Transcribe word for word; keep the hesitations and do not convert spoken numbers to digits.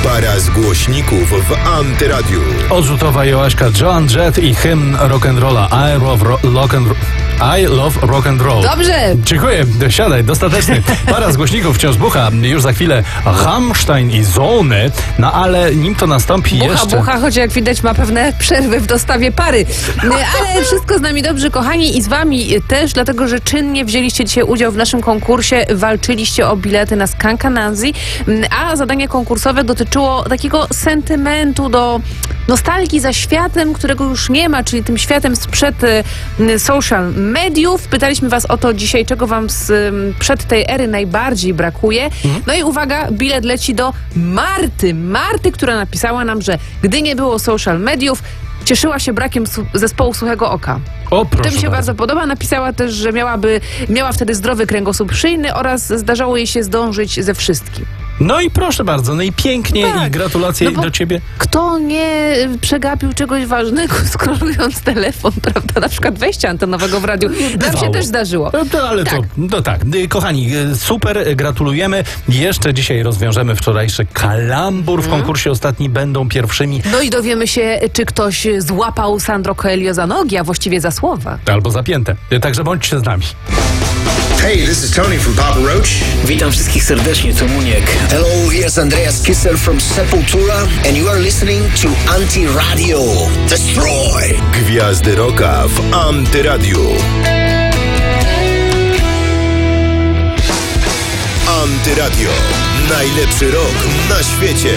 Para z głośników w Antyradiu. Odrzutowa Joaśka Joan Jett i hymn rock'n'rolla I love ro- rock and I love rock and roll. Dobrze. Dziękuję, siadaj, dostateczny. Para z głośników wciąż bucha. Już za chwilę Rammstein i Zone. No ale nim to nastąpi Bucha, jeszcze... bucha, choć jak widać ma pewne przerwy w dostawie pary. Ale wszystko z nami dobrze, kochani, i z wami też, dlatego że czynnie wzięliście dzisiaj udział w naszym konkursie, walczyliście o bilety na Skankanansi, a zadanie konkursowe dotyczyło takiego sentymentu do nostalgii za światem, którego już nie ma, czyli tym światem sprzed y, social mediów. Pytaliśmy was o to dzisiaj, czego wam sprzed tej ery najbardziej brakuje. Mhm. No i uwaga, bilet leci do Marty. Marty, która napisała nam, że gdy nie było social mediów, cieszyła się brakiem su- zespołu Suchego Oka. O, proszę To mi się bardzo. bardzo podoba. Napisała też, że miałaby, miała wtedy zdrowy kręgosłup szyjny oraz zdarzało jej się zdążyć ze wszystkim. No i proszę bardzo, no i pięknie Tak. i gratulacje No bo do ciebie. Kto nie przegapił czegoś ważnego, scrollując telefon, prawda? Na przykład wejścia antenowego w radiu. Nam się Bywało. też zdarzyło. No, to, ale Tak. to, no tak. Y, Kochani, y, super, gratulujemy. Jeszcze dzisiaj rozwiążemy wczorajszy kalambur w konkursie ostatni. Będą pierwszymi No i dowiemy się, czy ktoś złapał Sandro Coelho za nogi, a właściwie za słowa. albo zapięte. Y, Także bądźcie z nami. Hey, this is Tony from Papa Roach. Witam wszystkich serdecznie, to Muniek. Hello, here's Andreas Kisser from Sepultura, and you are listening to Anti-Radio. Destroy! Gwiazdy rocka w Antyradiu. Antyradio. Najlepszy rok na świecie.